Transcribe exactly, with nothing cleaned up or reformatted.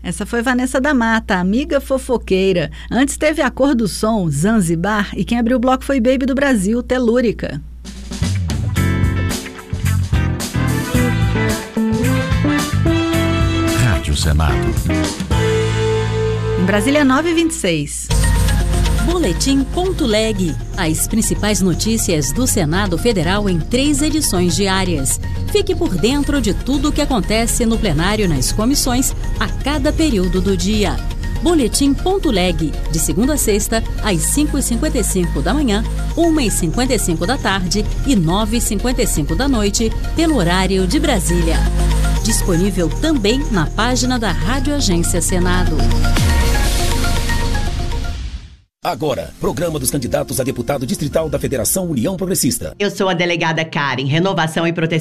Essa foi Vanessa da Mata, amiga fofoqueira. Antes teve A Cor do Som, Zanzibar, e quem abriu o bloco foi Baby do Brasil, Telúrica. Rádio Senado. Em Brasília, nove e vinte e seis. Boletim Ponto Leg. As principais notícias do Senado Federal em três edições diárias. Fique por dentro de tudo o que acontece no plenário e nas comissões a cada período do dia. Boletim Ponto Leg, de segunda a sexta, às cinco e cinquenta e cinco da manhã, uma e cinquenta e cinco da tarde e nove e cinquenta e cinco da noite, pelo horário de Brasília. Disponível também na página da Rádio Agência Senado. Agora, programa dos candidatos a deputado distrital da Federação União Progressista. Eu sou a delegada Karen, Renovação e Proteção